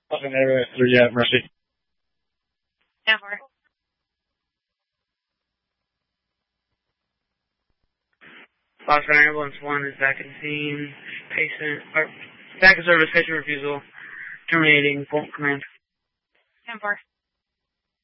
Nothing there yet, Mercy. 10-4. Foxtrot Ambulance 1 is back in scene. Patient, or back in service, patient refusal. Terminating, full command. 10-4.